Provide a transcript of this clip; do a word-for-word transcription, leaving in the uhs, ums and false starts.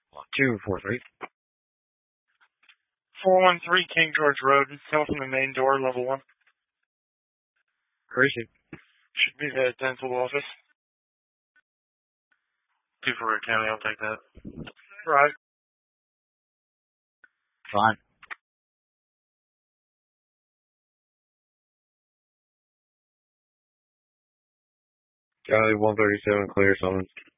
Two, four, three. four one three King George Road. Come from the main door, level one. Where is it? Should be the dental office. Two for Rick County, I'll take that. Right. Fine. Charlie one thirty-seven, clear summons.